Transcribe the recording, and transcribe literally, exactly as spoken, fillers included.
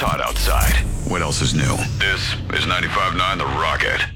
hot outside. What else is new? This is ninety-five point nine The Rocket.